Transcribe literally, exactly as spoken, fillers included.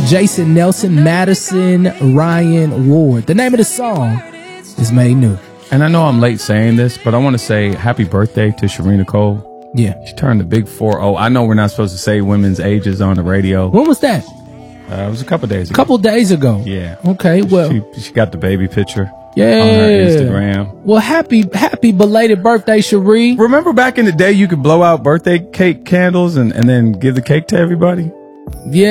Jason Nelson, Madison Ryan Ward. The name of the song is Made New. And I know I'm late saying this, but I want to say happy birthday to Sharina Cole. Yeah. She turned the big four oh. I know we're not supposed to say women's ages on the radio. When was that? Uh, it was a couple days ago. A couple days ago. Yeah. Okay, well. She, she got the baby picture. Yeah. On her Instagram. Well, happy, happy belated birthday, Cherie. Remember back in the day you could blow out birthday cake candles and, and then give the cake to everybody? Yeah.